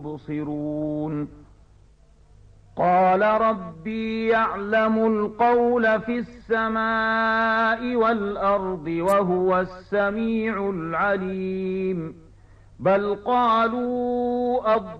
يبصرون قال ربي يعلم القول في السماء والأرض وهو السميع العليم بل قالوا